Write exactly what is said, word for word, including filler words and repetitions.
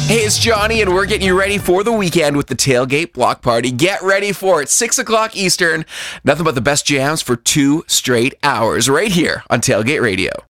Hey, it's Johnny, and we're getting you ready for the weekend with the Tailgate Block Party. Get ready for it. six o'clock Eastern. Nothing but the best jams for two straight hours right here on Tailgate Radio.